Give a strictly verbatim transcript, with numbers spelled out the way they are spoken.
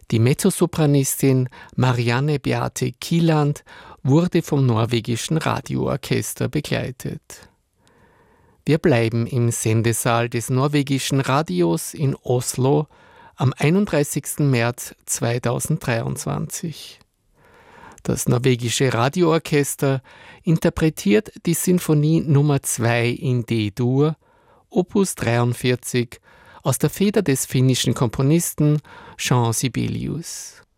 Die Mezzosopranistin Marianne Beate Kielland wurde vom norwegischen Radioorchester begleitet. Wir bleiben im Sendesaal des norwegischen Radios in Oslo am einunddreißigsten März zweitausenddreiundzwanzig. Das norwegische Radioorchester interpretiert die Sinfonie Nummer zwei in D-Dur, Opus dreiundvierzig, aus der Feder des finnischen Komponisten Jean Sibelius.